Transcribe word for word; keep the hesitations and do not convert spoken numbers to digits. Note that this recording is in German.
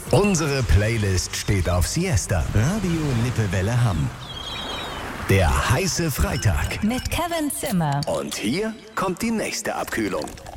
Unsere Playlist steht auf Siesta. Radio Lippewelle Hamm. Der heiße Freitag. Mit Kevin Zimmer. Und hier kommt die nächste Abkühlung.